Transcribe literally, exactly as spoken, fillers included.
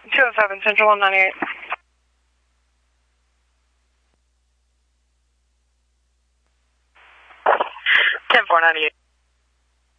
two oh seven Central one ninety-eight. ten four ninety-eight.